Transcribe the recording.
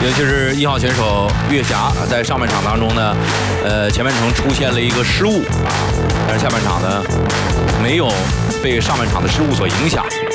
尤其是1号选手岳霞，在上半场当中呢，前半程出现了一个失误，但是下半场呢没有被上半场的失误所影响。